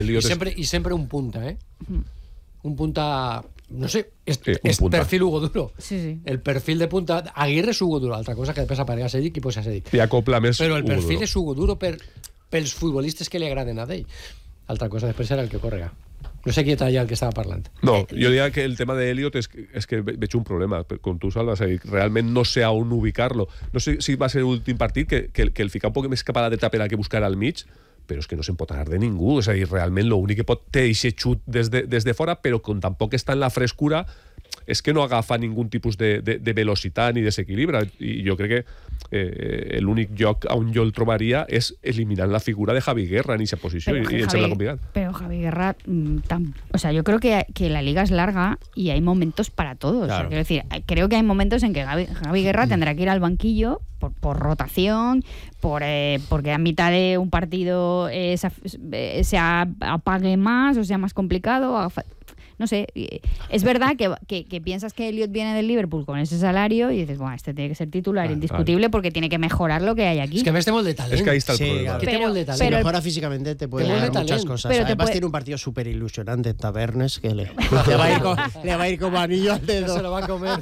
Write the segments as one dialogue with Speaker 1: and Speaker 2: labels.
Speaker 1: I sempre un punta, un punta, no sé, és perfil Hugo Duro.
Speaker 2: Sí.
Speaker 1: El perfil de punta, Aguirre és Hugo Duro, altra cosa que després aparega Sedic i posa Sedic.
Speaker 3: I acopla més
Speaker 1: però el perfil
Speaker 3: Hugo Duro.
Speaker 1: és Hugo Duro pels futbolistes que li agraden a ell. Altra cosa després serà el que correga. No sé qui era el que estava parlant.
Speaker 3: No, jo diria que el tema d'Eliot és que veig un problema, com tu, Salva, realment no sé a on ubicar-lo. No sé si va ser l'últim partit que el ficar un poc més cap a la dreta per a que buscar al mig, però és que no se'n pot anar de ningú. És a dir, realment l'únic que pot té aquest xut des de fora, però com tampoc està en la frescura, és que no agafa ningun tipus de velocitat ni desequilibra. I jo crec que l'únic lloc on jo el trobaria és eliminant la figura de Javi Guerra en aquesta posició, y en sembla complicat.
Speaker 2: Pero Javi Guerra, o sea, yo creo que la liga es larga y hay momentos para todos.
Speaker 4: Claro.
Speaker 2: O sea, quiero decir, creo que hay momentos en que Javi Guerra tendrá que ir al banquillo por rotación, porque a mitad de un partido se apague más o sea más complicado. No sé, es verdad que piensas que Elliot viene del Liverpool con ese salario y dices, bueno, este tiene que ser titular indiscutible porque tiene que mejorar lo que hay aquí.
Speaker 1: Es que a més té molt de talent.
Speaker 3: És que ahí está el problema.
Speaker 1: Que té molt de talent.
Speaker 4: Si mejora físicamente te puede dar muchas cosas.
Speaker 2: Pero
Speaker 4: Además tiene un partido súper ilusionante en Tabernes que le va a ir como anillo al dedo.
Speaker 1: Se lo va a comer.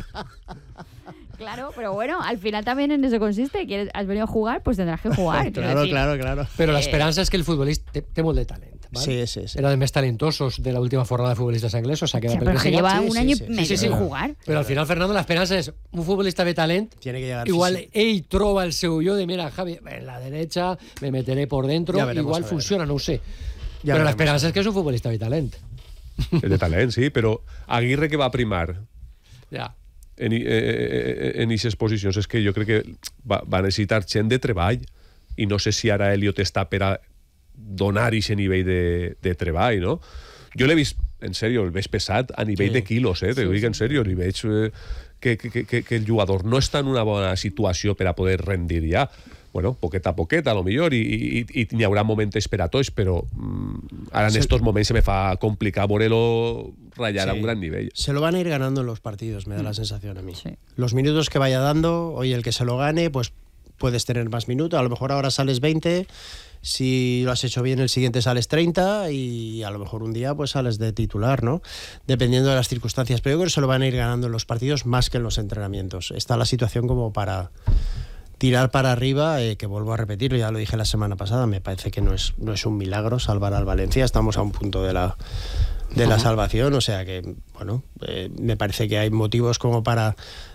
Speaker 2: Claro, pero bueno, al final también en eso consiste. Has venido a jugar, pues tendrás que jugar.
Speaker 4: Claro.
Speaker 1: Però l'esperança és que el futbolista té molt de talent. ¿vale?
Speaker 4: Sí.
Speaker 1: Era de més talentosos de la última fornada de futbolistas inglesos.
Speaker 2: O sea, pero que lleva un año y medio sin jugar.
Speaker 1: Però al final, Fernando, l'esperança és un futbolista de talent.
Speaker 4: Tiene que llegar
Speaker 1: igual ell troba el seu jo de, mira, Javi, en la derecha, me meteré por dentro, igual funciona, no ho sé. Però l'esperança és que és un futbolista de talent.
Speaker 3: De talent, sí, però Aguirre que va primar
Speaker 1: Ja.
Speaker 3: en aquestes posicions és que jo crec que va necessitar gent de treball i no sé si ara Elliot està per a donar aquest nivell de treball, no? Jo l'he vist, en sèrio, el veig pesat a nivell de quilos, te ho dic en sèrio, li veig que el jugador no està en una bona situació per a poder rendir ja. Bueno, poquet a poquet, a lo millor, i n'hi haurà moments per a tots, però ara en estos moments se me fa complicar veure-lo rayar a un gran nivell.
Speaker 4: Se lo van a ir ganando en los partidos, me da la sensación a mí. Sí. Los minutos que vaya dando, hoy el que se lo gane, pues puedes tener más minutos. A lo mejor ahora sales 20, si lo has hecho bien el siguiente sales 30 y a lo mejor un día pues sales de titular, ¿no? Dependiendo de las circunstancias. Pero yo creo que se lo van a ir ganando en los partidos más que en los entrenamientos. Está la situación como para tirar para arriba, que vuelvo a repetirlo, ya lo dije la semana pasada, me parece que no es un milagro salvar al Valencia, estamos a un punto de la salvación, o sea que, bueno, me parece que hay motivos como para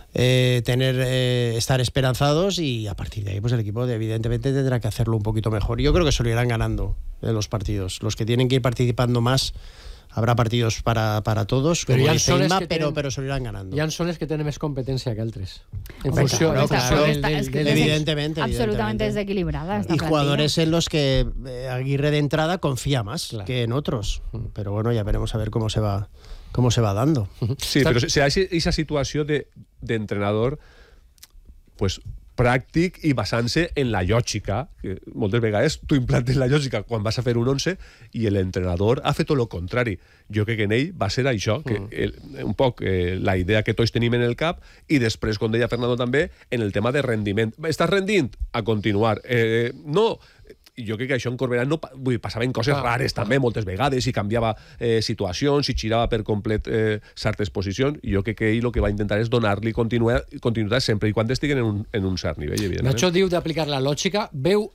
Speaker 4: estar esperanzados y a partir de ahí pues el equipo evidentemente tendrá que hacerlo un poquito mejor. Yo creo que se lo irán ganando en los partidos, los que tienen que ir participando más. Habrá partidos para todos,
Speaker 1: però
Speaker 4: como
Speaker 1: hi ha
Speaker 4: dice Inma,
Speaker 1: pero
Speaker 4: se lo irán ganando.
Speaker 1: Hi ha soles que tenen més competència que altres. En
Speaker 4: funció
Speaker 2: evidentemente. Absolutamente desequilibrada.
Speaker 4: Y jugadores en los que Aguirre de entrada confía más que en otros. Pero bueno, ya veremos a ver cómo se va dando.
Speaker 3: Sí, però si hi ha aquesta situació d'entrenador pues pràctic i basant-se en la lògica, que moltes vegades tu implantes la lògica quan vas a fer un 11 i l'entrenador ha fet tot el contrari. Jo crec que en ell va ser això, que un poc la idea que tots tenim en el cap i després, com deia Fernando també, en el tema de rendiment. Estàs rendint? A continuar. No... I jo crec que això en Corberà passaven coses rares també moltes vegades i canviava situacions i girava per complet certes posicions i jo crec que ell el que va intentar és donar-li continuïtat sempre i quan estiguen en un cert nivell, evidentment.
Speaker 1: Nacho diu d'aplicar la lògica,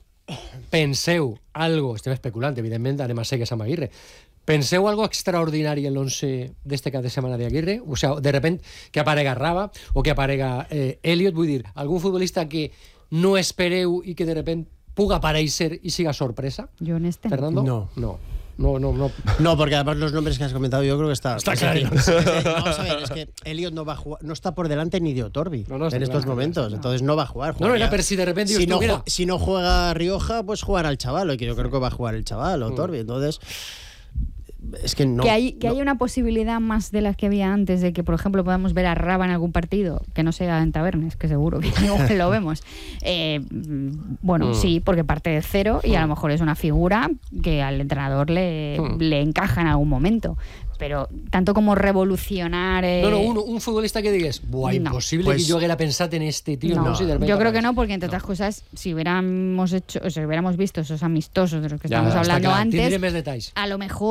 Speaker 1: penseu algo, estem especulant, evidentment anem a cegues amb Aguirre, penseu algo extraordinari en l'11 d'este cap de setmana d'Aguirre? O sea, de repente que aparega Raba o que aparega Elliot, vull dir, algun futbolista que no espereu i que de repente puga aparèixer y siga sorpresa?
Speaker 2: Yo en este
Speaker 1: Fernando?
Speaker 4: No.
Speaker 1: No,
Speaker 4: porque además los nombres que has comentado yo creo que está
Speaker 1: claro.
Speaker 4: Vamos a ver, es que Elliot no va a jugar, no está por delante ni de Otorbi en estos momentos, entonces no va a jugar.
Speaker 1: No, era per si de repente
Speaker 4: si no juega Rioja, pues jugar al chaval, y que yo creo que va a jugar el chaval, Otorbi, entonces es que no.
Speaker 2: Que hay una posibilidad más de las que había antes de que, por ejemplo, podamos ver a Raba en algún partido, que no sea en Tabernes, que seguro que lo vemos. Sí, porque parte de cero y a lo mejor es una figura que al entrenador le encaja en algún momento. pero tanto como revolucionar...
Speaker 1: un futbolista que digas, buah,
Speaker 2: No.
Speaker 1: imposible
Speaker 4: Pues-
Speaker 1: que yo haguera pensat en este tío.
Speaker 2: No,
Speaker 1: No, sé, de repente
Speaker 2: yo creo que
Speaker 1: aparece.
Speaker 2: no, porque entre otras cosas, si hubiéramos visto esos amistosos de los que
Speaker 1: Ya,
Speaker 2: estamos
Speaker 1: està
Speaker 2: hablando
Speaker 1: clar.
Speaker 2: antes,
Speaker 1: Tindré més detalls.
Speaker 2: a lo mejor